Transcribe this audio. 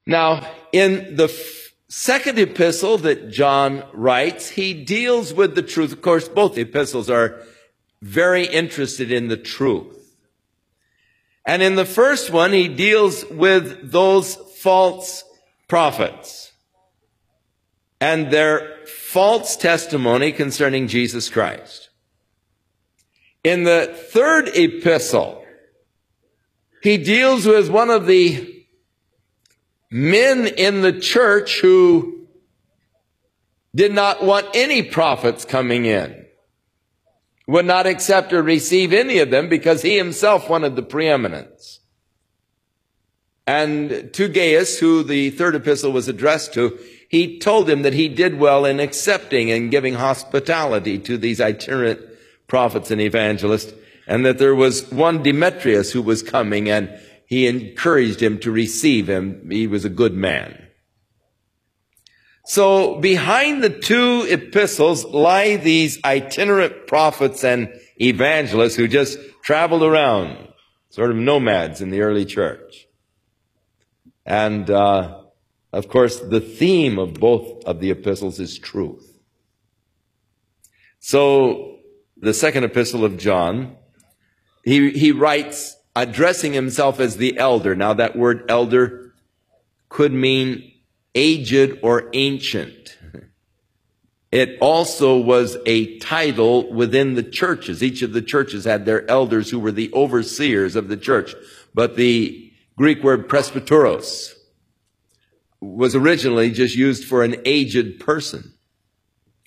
Now, in the second epistle that John writes, he deals with the truth. Of course, both epistles are very interested in the truth. And in the first one, he deals with those false prophets and their false testimony concerning Jesus Christ. In the third epistle, he deals with one of the men in the church who did not want any prophets coming in, would not accept or receive any of them because he himself wanted the preeminence. And to Gaius, who the third epistle was addressed to, he told him that he did well in accepting and giving hospitality to these itinerant prophets and evangelists, and that there was one Demetrius who was coming, and he encouraged him to receive him. He was a good man. So behind the two epistles lie these itinerant prophets and evangelists who just traveled around, sort of nomads in the early church. And, of course, the theme of both of the epistles is truth. So the second epistle of John, he writes, addressing himself as the elder. Now that word elder could mean aged or ancient. It also was a title within the churches. Each of the churches had their elders who were the overseers of the church. But the Greek word presbyteros was originally just used for an aged person.